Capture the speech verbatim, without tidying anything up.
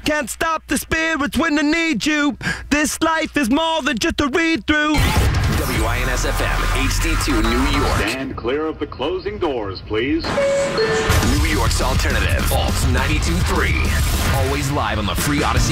can't stop the spirits when they need you. This life is more than just a read-through. W I N S F M, H D two, New York. Stand clear of the closing doors, please. New York's alternative, Alt ninety-two point three. Always live on the free Odyssey